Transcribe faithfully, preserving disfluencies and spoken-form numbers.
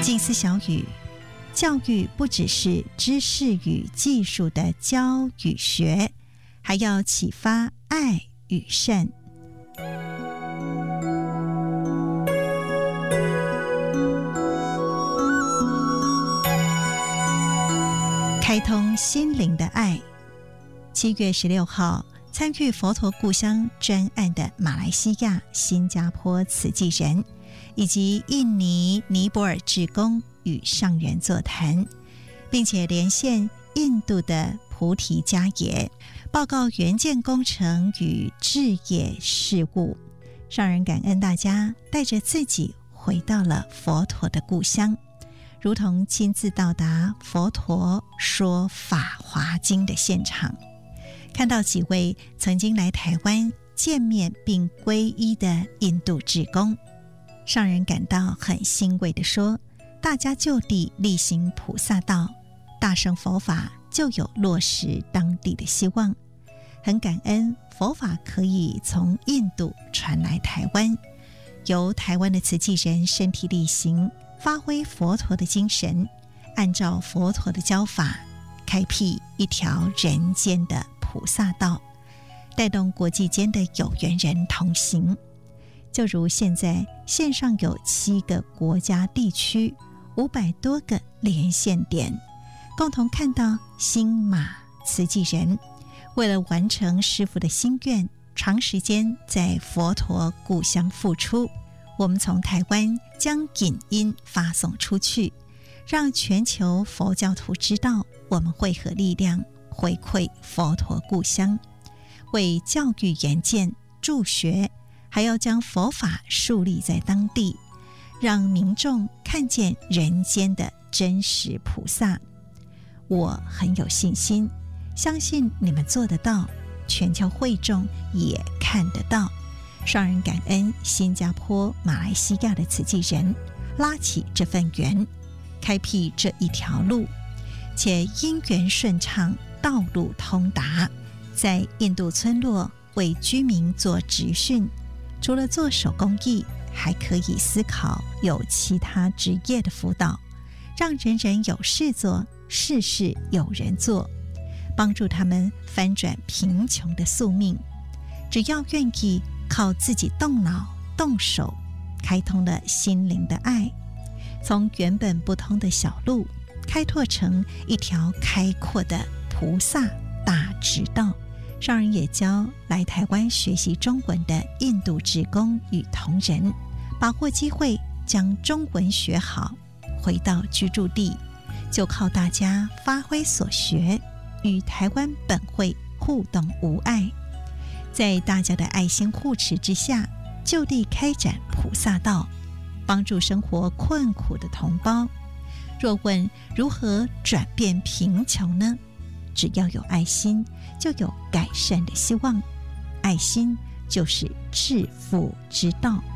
静思小语，教育不只是知识与技术的教与学，还要启发爱与善。开通心灵的爱。七月十六号，参与佛陀故乡专案的马来西亚、新加坡慈济人以及印尼、尼泊尔志工与上人座谈，并且连线印度的菩提迦耶，报告援建工程与置业事务。上人感恩大家带着自己回到了佛陀的故乡，如同亲自到达佛陀说法华经的现场，看到几位曾经来台湾见面并皈依的印度志工，上人感到很欣慰地说，大家就地力行菩萨道，大乘佛法就有落实当地的希望。很感恩佛法可以从印度传来台湾，由台湾的慈济人身体力行，发挥佛陀的精神，按照佛陀的教法，开辟一条人间的菩萨道，带动国际间的有缘人同行。就如现在线上有七个国家地区，五百多个连线点，共同看到新马慈济人为了完成师父的心愿，长时间在佛陀故乡付出。我们从台湾将影音发送出去，让全球佛教徒知道我们汇合力量，回馈佛陀故乡，为教育研建助学，还要将佛法树立在当地，让民众看见人间的真实菩萨。我很有信心，相信你们做得到，全球会众也看得到。上人感恩新加坡、马来西亚的慈济人拉起这份缘，开辟这一条路，且因缘顺畅，道路通达。在印度村落为居民做职训，除了做手工艺，还可以思考有其他职业的辅导，让人人有事做，事事有人做，帮助他们翻转贫穷的宿命。只要愿意靠自己动脑动手，开通了心灵的爱，从原本不通的小路开拓成一条开阔的菩萨大直道。上人也教来台湾学习中文的印度志工与同仁，把握机会将中文学好，回到居住地，就靠大家发挥所学，与台湾本会互动无碍，在大家的爱心护持之下，就地开展菩萨道，帮助生活困苦的同胞。若问如何转变贫穷呢？只要有爱心，就有改善的希望。爱心就是致富之道。